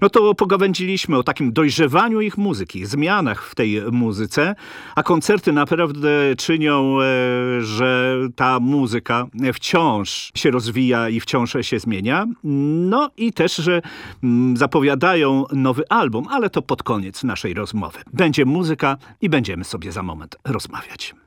No to pogawędziliśmy o takim dojrzewaniu ich muzyki, zmianach w tej muzyce, a koncerty naprawdę czynią, że ta muzyka wciąż się rozwija i wciąż się zmienia. No i też, że zapowiadają nowy album, ale to pod koniec naszej rozmowy. Będzie muzyka i będziemy sobie za moment rozmawiać.